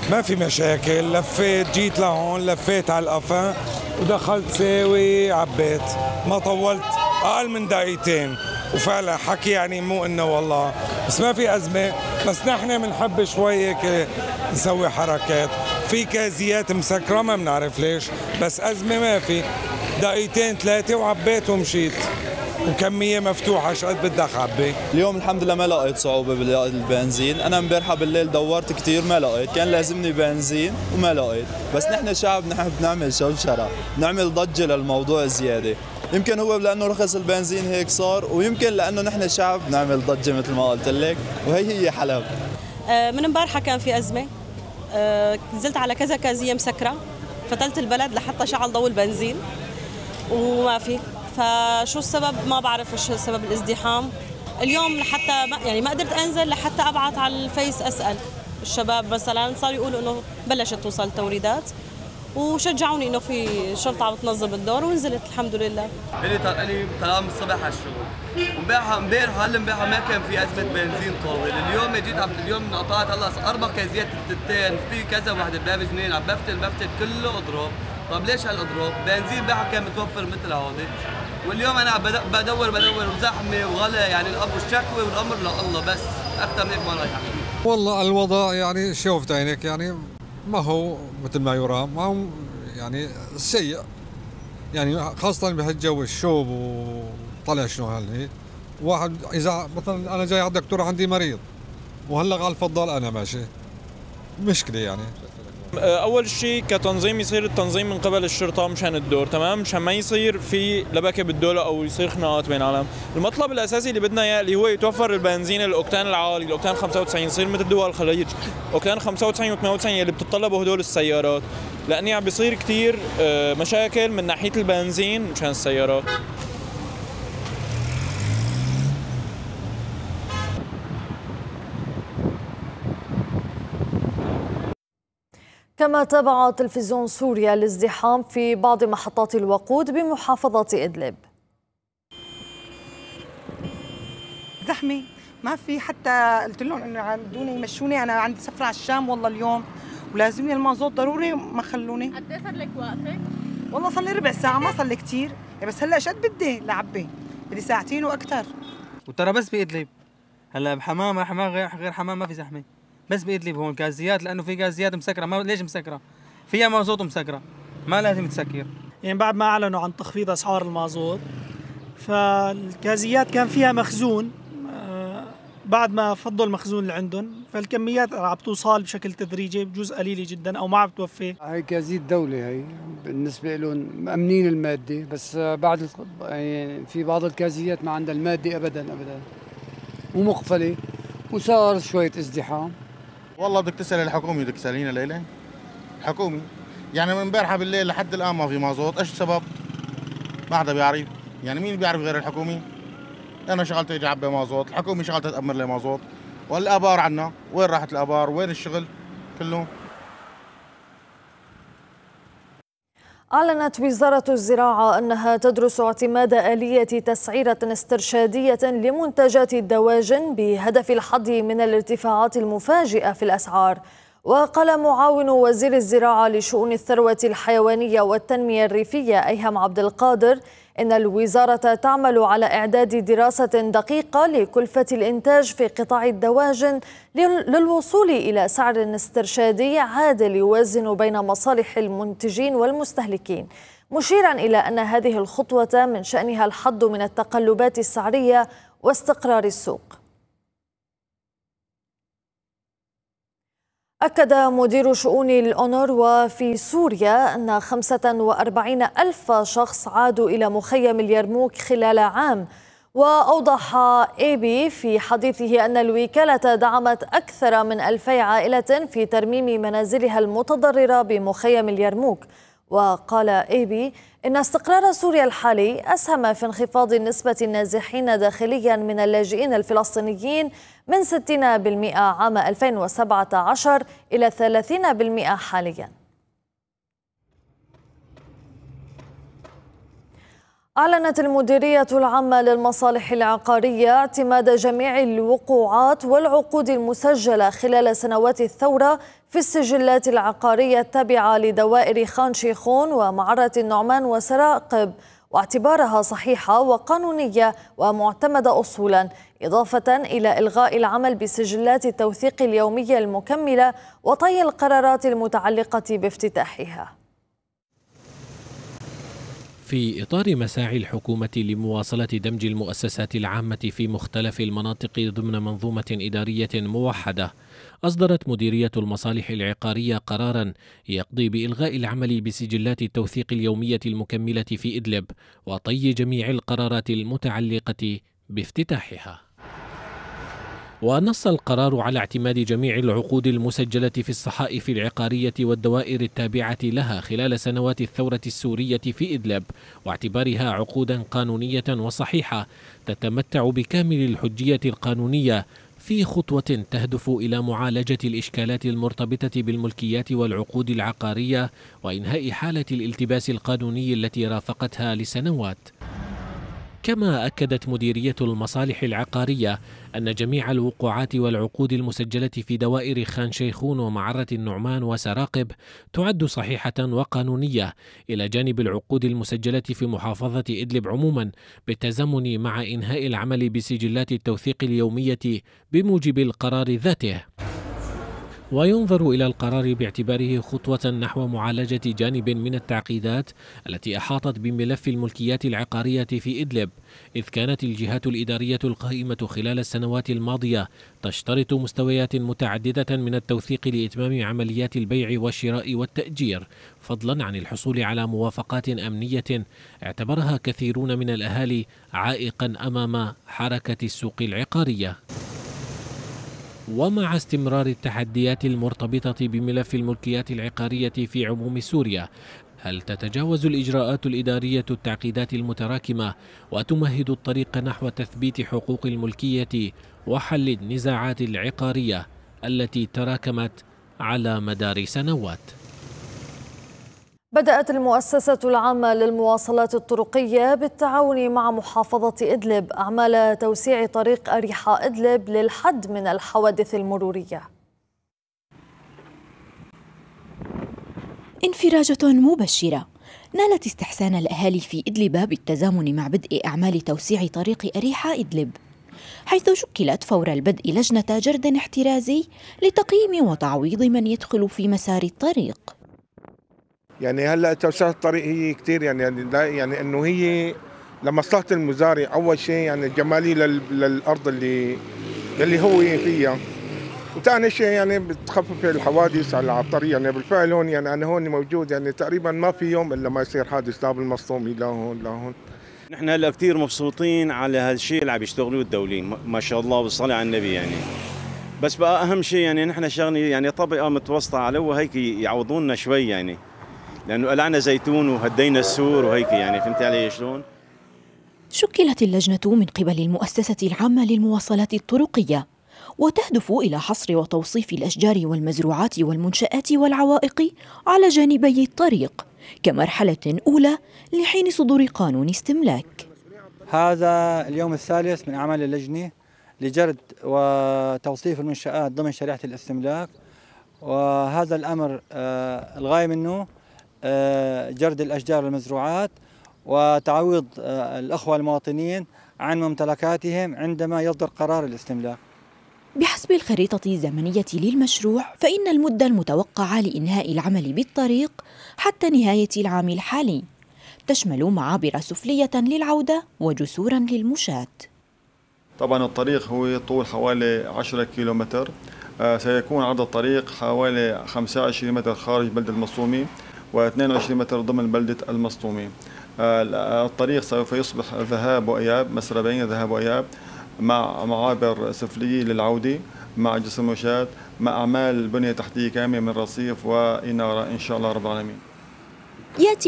ما في مشاكل. لفيت جيت لهون، لفيت على القفا ودخلت ساوي عبيت، ما طولت أقل من دقيقتين. وفعلا حكي يعني مو إنه والله، بس ما في أزمة. بس نحن بنحب شوي هيك نسوي حركات، في كازيات مسكرة ما بنعرف ليش، بس أزمة ما في. دقيقتين ثلاثة وعبيت ومشيت، وكمية مفتوحة شقد بدك عبي. اليوم الحمد لله ما لقيت صعوبة بالبنزين. أنا امبارحة بالليل دورت كتير ما لقيت، كان لازمني بنزين وما لقيت. بس نحن شعب نحب نعمل شوشرة، نعمل ضجة للموضوع زيادة. يمكن هو لأنه رخص البنزين هيك صار، ويمكن لأنه نحن شعب نعمل ضجة مثل ما قلت لك، وهي حلب. من امبارحة كان في أزمة، نزلت على كذا كازية مسكرة، فتلت البلد لحتى شعل ضوء البنزين وما في. فشو السبب؟ ما بعرف ايش سبب الازدحام اليوم. لحتى ما قدرت انزل لحتى ابعث على الفيس اسال الشباب. مثلا صاروا يقولوا انه بلشت توصل التوريدات، وشجعوني انه في شرطه عم تنظم الدور، ونزلت الحمد لله. الي طلع من الصبح على الشغل، امبارح ما كان في ازمه بنزين طاول. اليوم جيت اليوم قطعت هلا 4 كازيات التتين، في كذا وحده باب جنين عم بفتل كله اضرب. طب ليش هالاضراب؟ بنزين امبارح كان متوفر مثل هودي، واليوم انا بدور وزحمه وغلا. يعني الامر الشكوى والامر لله، بس اكثر من هيك ما رايح. والله الوضع يعني شوفت عينك، يعني ما هو مثل ما يرام، ما هو يعني سيء، يعني خاصة بهالجو الشوب وطلع شنو هالهي. واحد إذا مثلا أنا جاي على الدكتور عندي مريض وهلا على الفضل أنا ماشي، مشكلة يعني. اول شيء كتنظيم يصير التنظيم من قبل الشرطه مشان الدور، تمام، مشان ما يصير في لبكه بالدوله او يصير خناقات بين العالم. المطلب الاساسي اللي بدنا اياه اللي هو يتوفر البنزين الاوكتان العالي، الاوكتان 95، يصير مثل دول الخليج اوكتان 95 و98 اللي بتتطلبوا هدول السيارات، لاني عم بيصير كثير مشاكل من ناحيه البنزين مشان السيارات. كما تابع تلفزيون سوريا الازدحام في بعض محطات الوقود بمحافظة إدلب. زحمة ما في، حتى قلت لهم انه بدوني يمشوني، انا عندي سفرة على الشام والله اليوم ولازمني المازوت ضروري، ما خلوني. قد ايه صار لك واقفة؟ والله صار لي ربع ساعة، ما صار لي كثير، بس هلا شد بدي لعبي، بدي ساعتين واكثر. وترى بس بإدلب، هلا بحمام غير حمام ما في زحمة، بس بإدلب هون غازيات، لأنه في غازيات مسكرة. ما ليش مسكرة؟ فيها مازوت مسكرة، ما لازم تسكر. يعني بعد ما أعلنوا عن تخفيض أسعار المازوت، فالغازيات كان فيها مخزون، بعد ما فضوا المخزون اللي عندهم، فالكميات عم توصل بشكل تدريجي بجزء قليل جدا أو ما عم توفي. هاي غازية دولة، هي بالنسبة لهم مأمنين المادة، بس بعد يعني في بعض الغازيات ما عندها المادة أبدا ومقفلة، وصار شوية ازدحام. والله بدك تسأل الحكومي، بدك تسألينا ليلى حكومي. يعني من امبارحة بالليل لحد الآن ما في مازوت، ايش السبب؟ ما حدا بيعرف، يعني مين بيعرف غير الحكومي؟ أنا شغلت اجي اعبي مازوت، الحكومة شغلتها تأمر لي مازوت، والآبار عنا، وين راحت الآبار؟ وين الشغل؟ كله. أعلنت وزارة الزراعة أنها تدرس اعتماد آلية تسعيرة استرشادية لمنتجات الدواجن بهدف الحد من الارتفاعات المفاجئة في الأسعار. وقال معاون وزير الزراعة لشؤون الثروة الحيوانية والتنمية الريفية أيهم عبد القادر إن الوزارة تعمل على إعداد دراسة دقيقة لكلفة الإنتاج في قطاع الدواجن للوصول إلى سعر استرشادي عادل يوازن بين مصالح المنتجين والمستهلكين، مشيرا إلى أن هذه الخطوة من شأنها الحد من التقلبات السعرية واستقرار السوق. أكد مدير شؤون الأونروا في سوريا أن 45 ألف شخص عادوا إلى مخيم اليرموك خلال عام. وأوضح إيبي في حديثه أن الوكالة دعمت أكثر من 2000 عائلة في ترميم منازلها المتضررة بمخيم اليرموك. وقال إيبي إن استقرار سوريا الحالي أسهم في انخفاض نسبة النازحين داخليا من اللاجئين الفلسطينيين من 60% عام 2017 إلى 30% حاليا. أعلنت المديرية العامة للمصالح العقارية اعتماد جميع الوقوعات والعقود المسجلة خلال سنوات الثورة في السجلات العقارية التابعة لدوائر خان شيخون ومعرة النعمان وسراقب، واعتبارها صحيحة وقانونية ومعتمدة أصولا، إضافة إلى إلغاء العمل بسجلات التوثيق اليومية المكملة وطي القرارات المتعلقة بافتتاحها. في إطار مساعي الحكومة لمواصلة دمج المؤسسات العامة في مختلف المناطق ضمن منظومة إدارية موحدة، أصدرت مديرية المصالح العقارية قراراً يقضي بإلغاء العمل بسجلات التوثيق اليومية المكملة في إدلب وطي جميع القرارات المتعلقة بافتتاحها. ونص القرار على اعتماد جميع العقود المسجلة في الصحائف العقارية والدوائر التابعة لها خلال سنوات الثورة السورية في إدلب، واعتبارها عقودا قانونية وصحيحة تتمتع بكامل الحجية القانونية في خطوة تهدف إلى معالجة الإشكالات المرتبطة بالملكيات والعقود العقارية وإنهاء حالة الالتباس القانوني التي رافقتها لسنوات. كما أكدت مديرية المصالح العقارية أن جميع الوقوعات والعقود المسجلة في دوائر خان شيخون ومعرة النعمان وسراقب تعد صحيحة وقانونية، إلى جانب العقود المسجلة في محافظة إدلب عموما، بالتزامن مع إنهاء العمل بسجلات التوثيق اليومية بموجب القرار ذاته. وينظر إلى القرار باعتباره خطوة نحو معالجة جانب من التعقيدات التي أحاطت بملف الملكيات العقارية في إدلب، إذ كانت الجهات الإدارية القائمة خلال السنوات الماضية تشترط مستويات متعددة من التوثيق لإتمام عمليات البيع والشراء والتأجير، فضلا عن الحصول على موافقات أمنية اعتبرها كثيرون من الأهالي عائقا أمام حركة السوق العقارية. ومع استمرار التحديات المرتبطة بملف الملكيات العقارية في عموم سوريا، هل تتجاوز الإجراءات الإدارية التعقيدات المتراكمة وتمهد الطريق نحو تثبيت حقوق الملكية وحل النزاعات العقارية التي تراكمت على مدار سنوات؟ بدأت المؤسسة العامة للمواصلات الطرقية بالتعاون مع محافظة إدلب أعمال توسيع طريق أريحة إدلب للحد من الحوادث المرورية. انفراجة مبشرة نالت استحسان الأهالي في إدلب بالتزامن مع بدء أعمال توسيع طريق أريحة إدلب، حيث شكلت فور البدء لجنة جرد احترازي لتقييم وتعويض من يدخل في مسار الطريق. يعني هلا توسعة الطريق هي كثير يعني انه هي لمصلحة المزارع اول شيء، يعني جمالي للارض اللي هو فيها، وثاني شيء يعني بتخفف الحوادث على الطريق. يعني بالفعل هون يعني انا هون موجود، يعني تقريبا ما في يوم الا ما يصير حادث لا بالمصطومي لا هون لا هون. نحن هلا كثير مبسوطين على هالشيء اللي عم يشتغلوه الدوليين، ما شاء الله بالصلاة على النبي. يعني بس بقى اهم شيء يعني نحن شغلين يعني طبقة متوسطة على هيك يعوضونا شوي، يعني لأنه قلعنا زيتون وهدينا السور وهيك، يعني فهمتي علي شلون؟ شكلت اللجنة من قبل المؤسسة العامة للمواصلات الطرقية، وتهدف إلى حصر وتوصيف الأشجار والمزروعات والمنشآت والعوائق على جانبي الطريق كمرحلة أولى لحين صدور قانون استملاك. هذا اليوم الثالث من أعمال اللجنة لجرد وتوصيف المنشآت ضمن شريعة الاستملاك، وهذا الأمر الغاية منه جرد الأشجار والمزروعات وتعويض الأخوة المواطنين عن ممتلكاتهم عندما يصدر قرار الاستملاك. بحسب الخريطة الزمنية للمشروع، فإن المدة المتوقعة لإنهاء العمل بالطريق حتى نهاية العام الحالي تشمل معابر سفلية للعودة وجسورا للمشاة. طبعا الطريق هو طول حوالي 10 كيلومتر، سيكون عرض الطريق حوالي 25 متر خارج بلدة المصطومي و22 متر ضمن بلدة المصطومي. الطريق سوف يصبح ذهاب وإياب، مسربين ذهاب وإياب مع معابر سفلية للعودة مع جسر مشاة مع أعمال بنية تحتية كاملة من رصيف وإنارة إن شاء الله رب العالمين. يأتي